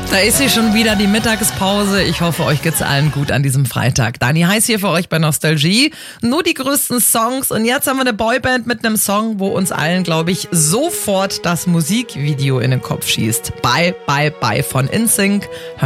Da ist sie schon wieder, die Mittagspause. Ich hoffe, euch geht's allen gut an diesem Freitag. Dani Heiß hier für euch bei Nostalgie. Nur die größten Songs. Und jetzt haben wir eine Boyband mit einem Song, wo uns allen, glaube ich, sofort das Musikvideo in den Kopf schießt. Bye, bye, bye von NSYNC.